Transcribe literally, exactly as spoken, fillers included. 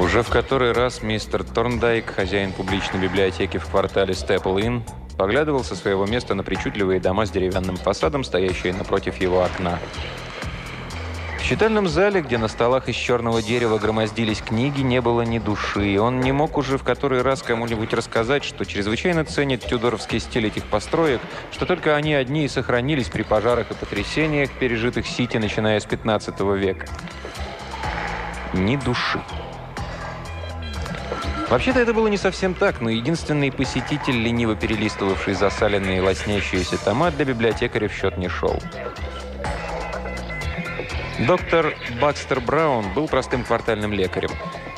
Уже в который раз мистер Торндайк, хозяин публичной библиотеки в квартале Степл-Инн, поглядывал со своего места на причудливые дома с деревянным фасадом, стоящие напротив его окна. В читальном зале, где на столах из черного дерева громоздились книги, не было ни души, и он не мог уже в который раз кому-нибудь рассказать, что чрезвычайно ценит тюдоровский стиль этих построек, что только они одни и сохранились при пожарах и потрясениях, пережитых Сити, начиная с пятнадцатого века. Ни души. Вообще-то это было не совсем так, но единственный посетитель, лениво перелистывавший засаленные лоснящиеся тома, для библиотекаря в счет не шел. Доктор Бакстер Браун был простым квартальным лекарем.